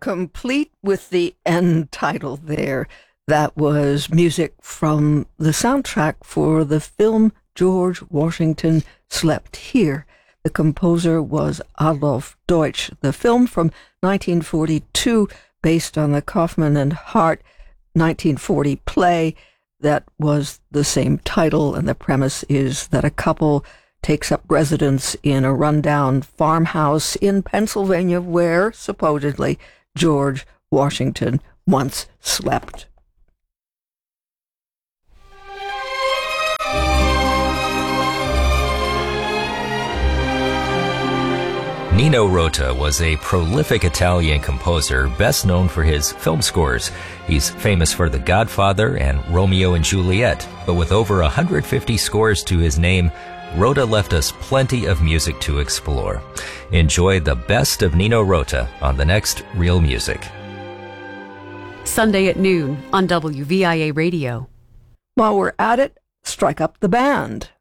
complete with the end title there. That was music from the soundtrack for the film George Washington Slept Here. The composer was Adolf Deutsch. The film from 1942, based on the Kaufman and Hart 1940 play that was the same title, and the premise is that a couple takes up residence in a rundown farmhouse in Pennsylvania where, supposedly, George Washington once slept. Nino Rota was a prolific Italian composer best known for his film scores. He's famous for The Godfather and Romeo and Juliet, but with over 150 scores to his name, Rota left us plenty of music to explore. Enjoy the best of Nino Rota on the next Real Music. Sunday at noon on WVIA Radio. While we're at it, strike up the band.